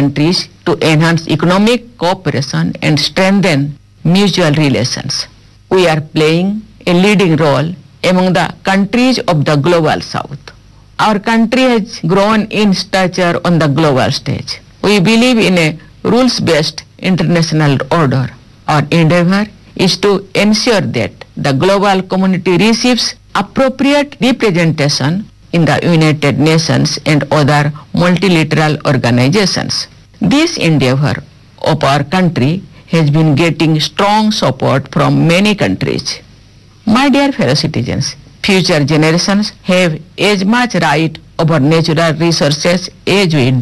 countries to enhance economic cooperation and strengthen mutual relations. We are playing a leading role among the countries of the global south. Our country has grown in stature on the global stage. We believe in a rules-based international order. Our endeavor is to ensure that the global community receives appropriate representation in the United Nations and other multilateral organizations. This endeavor of our country has been getting strong support from many countries. My dear fellow citizens, future generations have as much right over natural resources as we